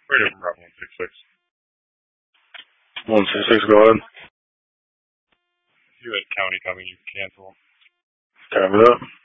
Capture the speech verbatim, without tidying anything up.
Radio from Bravo one six six. one six six, go ahead. You had county coming, you can cancel. Copy that.